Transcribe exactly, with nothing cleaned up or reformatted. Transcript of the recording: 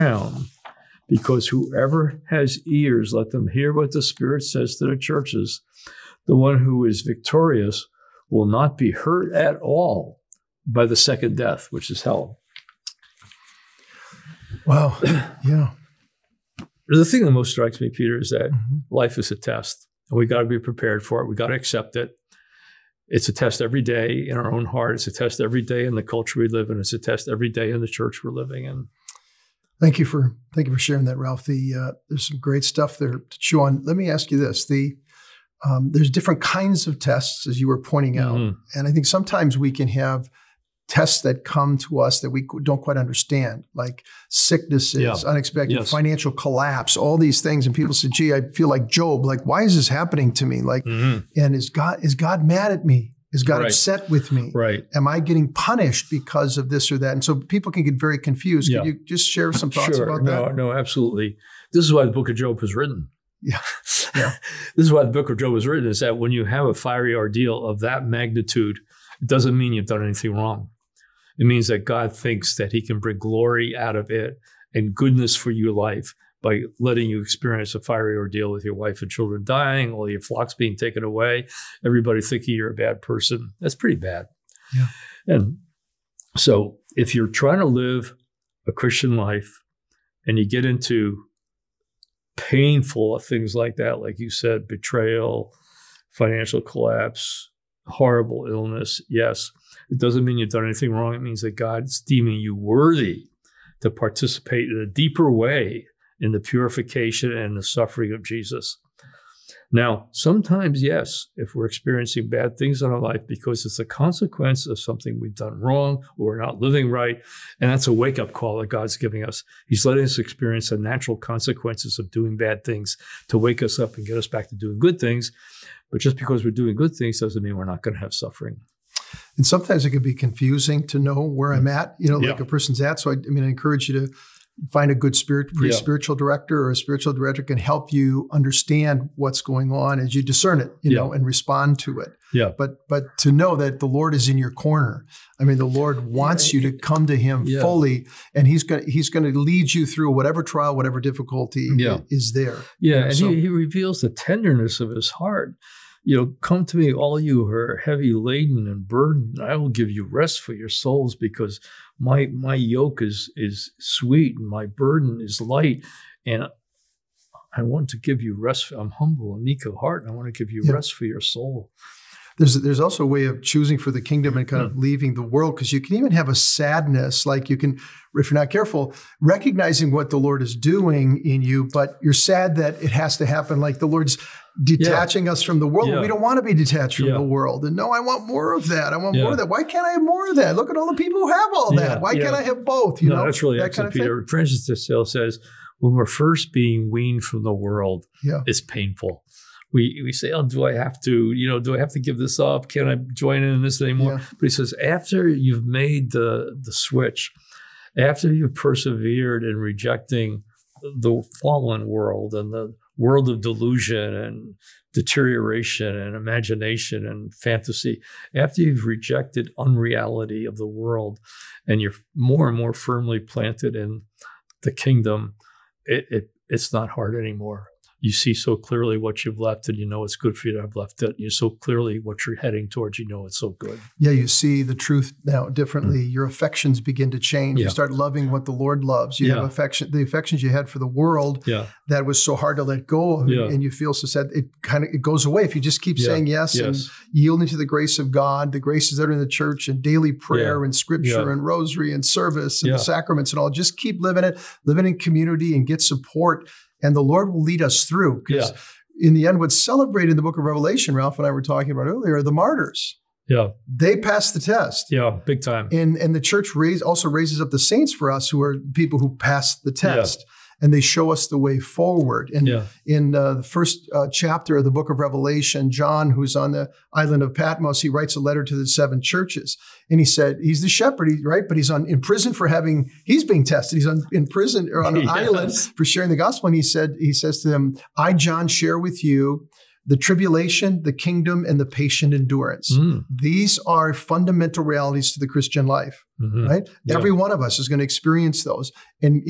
down, because whoever has ears, let them hear what the Spirit says to the churches. The one who is victorious will not be hurt at all by the second death, which is hell. Wow. Yeah. The thing that most strikes me, Peter, is that mm-hmm. life is a test, and we got to be prepared for it. We got to accept it. It's a test every day in our own heart. It's a test every day in the culture we live in. It's a test every day in the church we're living in. Thank you for thank you for sharing that, Ralph. The uh, there's some great stuff there to chew on. Let me ask you this: the um, there's different kinds of tests, as you were pointing out, mm-hmm. and I think sometimes we can have tests that come to us that we don't quite understand, like sicknesses, yeah. unexpected yes. financial collapse, all these things. And people say, gee, I feel like Job. Like, why is this happening to me? Like, mm-hmm. and is God, is God mad at me? Is God right. upset with me? Right. Am I getting punished because of this or that? And so people can get very confused. Yeah. Could you just share some thoughts sure. about no, that? No, absolutely. This is why the book of Job was written. Yeah. yeah. This is why the book of Job was written, is that when you have a fiery ordeal of that magnitude, it doesn't mean you've done anything wrong. It means that God thinks that he can bring glory out of it and goodness for your life by letting you experience a fiery ordeal with your wife and children dying, all your flocks being taken away, everybody thinking you're a bad person. That's pretty bad. Yeah. And so if you're trying to live a Christian life and you get into painful things like that, like you said, betrayal, financial collapse, horrible illness, yes, it doesn't mean you've done anything wrong. It means that God's deeming you worthy to participate in a deeper way in the purification and the suffering of Jesus. Now, sometimes, yes, if we're experiencing bad things in our life because it's a consequence of something we've done wrong or we're not living right, and that's a wake-up call that God's giving us. He's letting us experience the natural consequences of doing bad things to wake us up and get us back to doing good things. But just because we're doing good things doesn't mean we're not going to have suffering. And sometimes it can be confusing to know where I'm at, you know, like yeah. a person's at. So I, I mean, I encourage you to find a good spirit, yeah. spiritual director or a spiritual director can help you understand what's going on as you discern it, you yeah. know, and respond to it. Yeah. But but to know that the Lord is in your corner. I mean, the Lord wants yeah. you to come to him yeah. fully, and he's going he's going to lead you through whatever trial, whatever difficulty yeah. is there. Yeah, you know, and so, he, he reveals the tenderness of his heart. You know, come to me, all you who are heavy laden and burdened. I will give you rest for your souls, because my my yoke is is sweet and my burden is light. And I want to give you rest. I'm humble and meek of heart, and I want to give you yeah. rest for your soul. There's there's also a way of choosing for the kingdom and kind mm-hmm. of leaving the world, because you can even have a sadness, like you can, if you're not careful, recognizing what the Lord is doing in you, but you're sad that it has to happen, like the Lord's detaching yeah. us from the world. Yeah. We don't want to be detached from yeah. the world. And no, I want more of that. I want yeah. more of that. Why can't I have more of that? Look at all the people who have all that. Yeah. Why yeah. can't I have both? You no, know, that's really that excellent, kind of Peter. Francis de Sales says, when we're first being weaned from the world, yeah. it's painful. We we say, oh, do I have to, you know, do I have to give this up? Can I join in this anymore? Yeah. But he says, after you've made the, the switch, after you've persevered in rejecting the fallen world and the world of delusion and deterioration and imagination and fantasy, after you've rejected unreality of the world and you're more and more firmly planted in the kingdom, it, it it's not hard anymore. You see so clearly what you've left, and you know it's good for you to have left it. You so clearly what you're heading towards, you know it's so good. Yeah, you see the truth now differently. Mm-hmm. Your affections begin to change. Yeah. You start loving what the Lord loves. You yeah. have affection, the affections you had for the world yeah. that was so hard to let go of, yeah. and you feel so sad. It kind of it goes away if you just keep yeah. saying yes, yes and yielding to the grace of God, the graces that are in the church, and daily prayer yeah. and scripture yeah. and rosary and service and yeah. the sacraments and all. Just keep living it, living in community, and get support. And the Lord will lead us through, because yeah. in the end, what's celebrated in the book of Revelation, Ralph and I were talking about earlier, are the martyrs. Yeah. They passed the test. Yeah, big time. And and the church raise, also raises up the saints for us, who are people who passed the test. Yeah. And they show us the way forward. And yeah. in uh, the first uh, chapter of the book of Revelation, John, who's on the island of Patmos, he writes a letter to the seven churches. And he said, he's the shepherd, right? But he's on in prison for having, he's being tested. He's on, in prison or on an yes. island for sharing the gospel. And he said, he says to them, I, John, share with you the tribulation, the kingdom, and the patient endurance. Mm. These are fundamental realities to the Christian life, mm-hmm. right? Yeah. Every one of us is going to experience those. And